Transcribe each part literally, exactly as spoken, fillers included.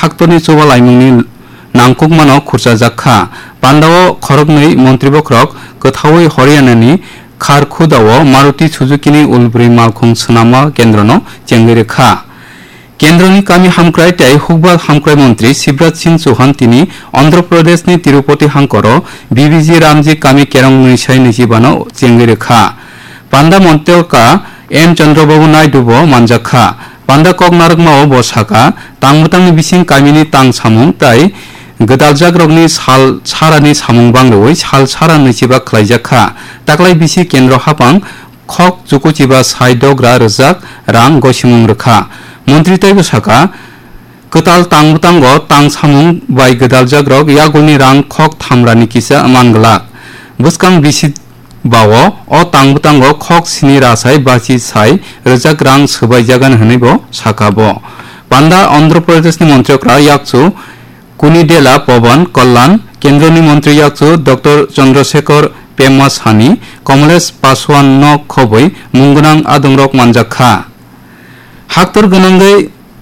haktorni choba laimungni nangkukmano khurchajakha pandao khoroknei mantri bokrok kothawui Haryanani Kharkhudao Maruti Suzuki ni ulbri malkhung swnama kendrono chengri rekha কেন্দ্রনি কামি হামক্রাই তাই হুকবা হামক্রাই মন্ত্রী শিবরাজ সিং চৌহান তিনি অন্ধ্রপ্রদেশনি Tirupati হাঙ্কর BBG Ramji কামি কেরং নিশাই নিজিবানো Changi রেখা পান্ডা মন্ত্রকা M Chandrababu নাইডুব মানজাখা পান্ডা cock নারকমাও বসাকা তাংমুতাংনি বিসিং Kaminey তাং সামুং তাই গদালজাক রগনি সাল সারানি সামুং বাংরoi সাল সারা নিচিবা খ্লাইজাখা তাকলাই বিসি কেন্দ্র হাপাং খক জুকুচিবা সাইডগ্রা রজাক রাং গসিমুং রেখা মন্ত্রী তাইব সাকা কতাল তাংবুতাঙ্গ তাং সামুং বাই গদাল জাগ্রক ইয়াগুলনি রাং খক থামরানি কিসা মানগলা বুসকাং বিসি বাও অ তাংবুতাঙ্গ খক সিনি রাসাই বাচি সাই রজাক রাং সবাই জাগান হনিব সাকাব পান্ডা অন্ধ্রপ্রদেশনি মন্ত্রকরা ইয়াকচু কুনিডেলা পবন কল্যাণ কেন্দ্রনি মন্ত্রী ইয়াকচু ডক্টর চন্দ্রশেখর পেমা সানি কমলেশ পাসওয়ান ন খবই মুঙ্গনাং আদংরক মানজাখা haktor gonangai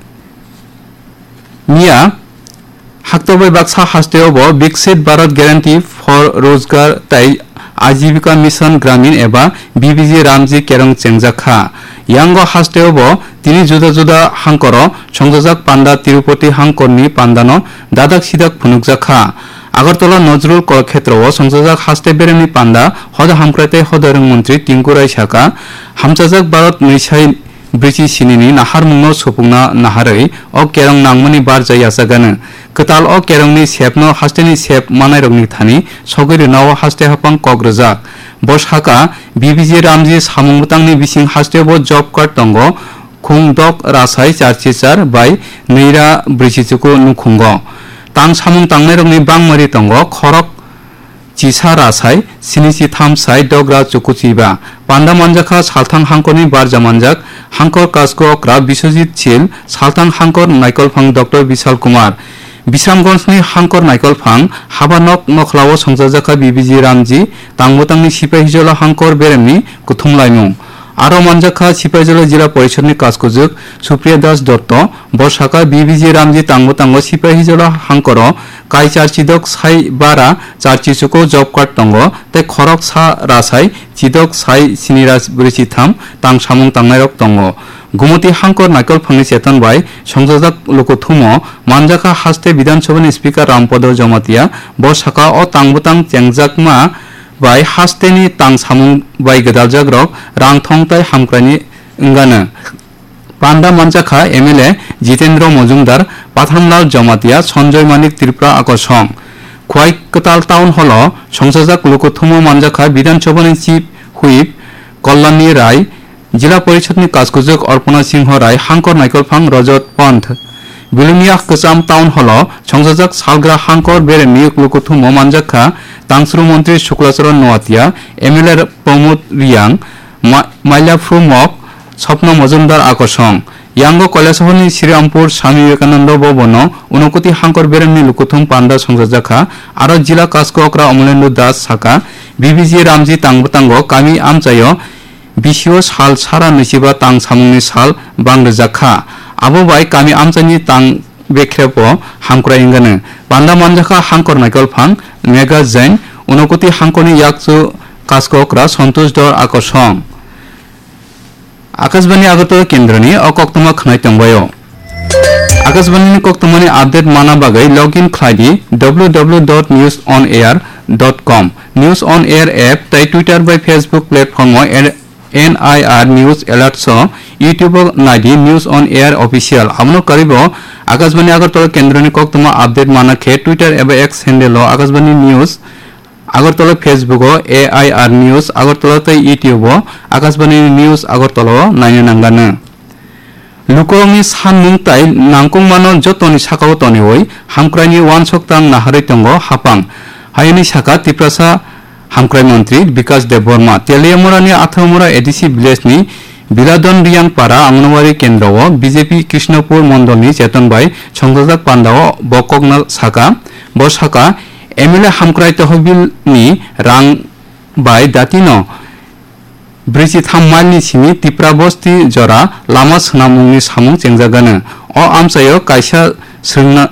miya haktor bai baksa hasteo bo Viksit Bharat Guarantee for Rozgar tai Ajivika Mission Gramin eba BBG Ramji কেরং চেংজাখা yango hasteo bo tini juda juda hankoro songjak panda Tirupati hangkorni pandano dadak sidak phunukjakha Agartala Nazrul Kolakshetra songjak haste beremni panda hoda hamkrate hodarung mantri Tinkurai Shaka hamjajak Bharat Nishai British sinini nahar mungno sopungna naharai o kerong nangmani bar jai asagana ketal o kerongni sepno hasteni sep manairokni thani sogiri naw haste hapang kogrojak boshaka BBG Ramji samungmutangni bising haste bo job card tongo khungdok rasai charchichar bai neira brichichuko nukhungo tang samung tangnai bangmari tongo khorok Chisa rasai sinisi tham sai dogra chukuchiba panda manjaka salthang hangkorni barja manjak hangkor kasko okra Biswajit Chil salthang hangkor naikol phang Dr Bishal Kumar Bisramgonsni hangkor naikol phang habanok nokhlawo songjaka BBG Ramji tangmutangni sipahijola hangkor beremni kuthumlaimung aro manjaka sipahijola jila porisadni kaskojok Supriya Das Dotto borsaka BBG Ramji tangmutango sipahijola hangkoro kai charchidok sai bara charchichuko job card tongo te khorok sa rasai chidok sai siniras brichi tham tang samung tangnarok tongo Gumoti hangkor naikol phangni cheton bai songjak lokothumo manjaka haste Bidhansabhani speaker Rampodo Jomatia borsaka o tangbutang chengjakma bai hasteni tang samung bai gadaljak rang thongtai hamkrani ingana Panda manjaka M L A Jitendra Mojumdar Pathanlal Jomatia Sanjay Manik Tripura Akosong Khwai Katal Town Hall songjak lokothumo manjaka Bidhansabhani chief whip Kalyani Rai Jila Porisadni Kaskojok Arpana Singh Rai hangkor naikol phang Rajat Pant Bilunia Kasam Town Hall songjak salgra hangkor beremni lokothumo manjaka Tangsru Mantri Shuklacharan Noatia M L A Pramod Riang Mailaphu Mok Swapna Mojumdar Akosong Yango Kailasahani Srirampur Swami Vivekananda Bhobono Unokoti hangkor beremni lokothum panda songjaka aro jila kasko okra Amolendra Das Saka BBG Ramji tangbutango kami amchayo bisio sal sara nisiba tang samungni sal bangrejakha abo bai kami amchani tang bekrepo hamkra ingane panda manjaka hangkor naikol phang mega jain unokoti hangkorni yakchu kaskokra Santosh Dor Akosong Akashbani Agartala Kendrani Okoktoma Khnai Tongbayo Akashbani Koktomani update mana bagai login khlaidi w w w dot news on air dot com News on Air app tai Twitter by Facebook platform N I R News Alert so YouTube naidi News on Air official amno karibo Akashbani Agartala Kendrani Koktoma update mana khe Twitter eba X handle Akashbani News Agartala Facebook A I R News Agartala tai YouTube Akashbani News Agartala naina nangana Lukongni sanmung tai nangkung mano jotoni sakao toni oi hamkrani wan soktang naharai tongo hapang hayani saka Tiprasa hamkrai mantri Bikas Deborma Teliamorani Athamura A D C village ni Biladon Riang Para Anganwadi Kendra BJP Krishnapur Mondolni cheton bai songjak pandao Bokognal Saka bo saka M L A hamkrai tohbil ni rang bai datino Brichi thammalni sini Tipra Bosti Jora Lama Snamungni samung chengjagana o amsayo kaisa srungna